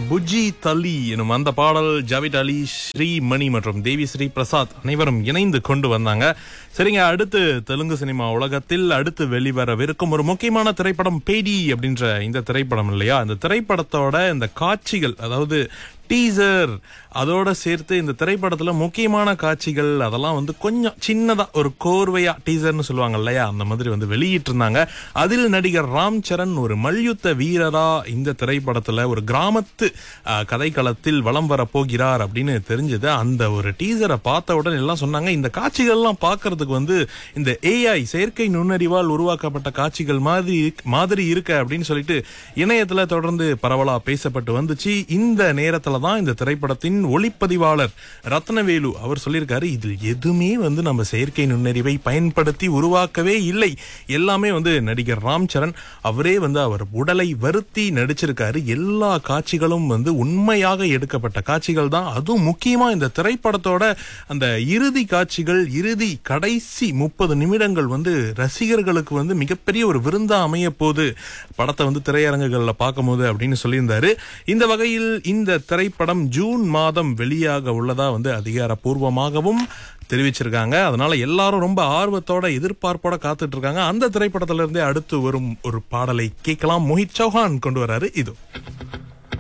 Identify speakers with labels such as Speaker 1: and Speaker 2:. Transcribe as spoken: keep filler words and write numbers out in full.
Speaker 1: புஜி தலி எனும் அந்த பாடல் ஜாவித் அலி, ஸ்ரீமணி மற்றும் தேவி ஸ்ரீ பிரசாத் அனைவரும் இணைந்து கொண்டு வந்தாங்க. சரிங்க, அடுத்து தெலுங்கு சினிமா உலகத்தில் அடுத்து வெளிவரவிருக்கும் ஒரு முக்கியமான திரைப்படம் பேடி அப்படின்ற இந்த திரைப்படம் இல்லையா? இந்த திரைப்படத்தோட இந்த காட்சிகள், அதாவது டீசர், அதோட சேர்த்து இந்த திரைப்படத்துல முக்கியமான காட்சிகள் அதெல்லாம் வந்து கொஞ்சம் சின்னதா ஒரு கோர்வையா டீசர்னு சொல்லுவாங்க இல்லையா, அந்த மாதிரி வந்து வெளியிட்டு இருந்தாங்க. அதில் நடிகர் ராம் சரண் ஒரு மல்யுத்த வீரரா இந்த திரைப்படத்துல ஒரு கிராமத்து கதைக்களத்தில் வலம் வர போகிறார் அப்படின்னு தெரிஞ்சது. அந்த ஒரு டீசரை பார்த்த உடனே எல்லாம் சொன்னாங்க, இந்த காட்சிகள் எல்லாம் பார்க்கறதுக்கு வந்து இந்த ஏஐ செயற்கை நுண்ணறிவால் உருவாக்கப்பட்ட காட்சிகள் மாதிரி மாதிரி இருக்கு அப்படின்னு சொல்லிட்டு இணையத்துல தொடர்ந்து பரவலா பேசப்பட்டு வந்துச்சு. இந்த நேரத்துல தான் இந்த திரைப்படத்தின் ஒளிப்பதிவாளர் ரத்னவேலு அவர் சொல்லியிருக்காரு, இதில் எதுவுமே வந்து நம்ம செயற்கை நுண்ணறிவை பயன்படுத்தி உருவாக்கவே இல்லை, எல்லாமே வந்து நடிகர் ராம் சரண் அவரே வந்து அவர் உடலை வருத்தி நடிச்சிருக்காரு, எல்லா காட்சிகளும் வந்து உண்மையாக எடுக்கப்பட்ட காட்சிகள் தான். அதுவும் முக்கியமா இந்த திரைப்படத்தோட அந்த இறுதி காட்சிகள், இறுதி கடைசி முப்பது நிமிடங்கள் வந்து ரசிகர்களுக்கு வந்து மிகப்பெரிய ஒரு விருந்தா அமைய போது படத்தை வந்து திரையரங்குகள்ல பார்க்கும் போது அப்படின்னு சொல்லியிருந்தாரு. இந்த வகையில் இந்த திரைப்படம் ஜூன் மாதம் வெளியாக உள்ளதா வந்து அதிகாரப்பூர்வமாகவும் தெரிவிச்சிருக்காங்க. அதனால எல்லாரும் ரொம்ப ஆர்வத்தோட எதிர்பார்ப்போட காத்துட்டு இருக்காங்க. அந்த திரைப்படத்திலிருந்தே அடுத்து வரும் ஒரு பாடலை கேட்கலாம். மோஹித் சௌஹான் கொண்டு வராரு. இது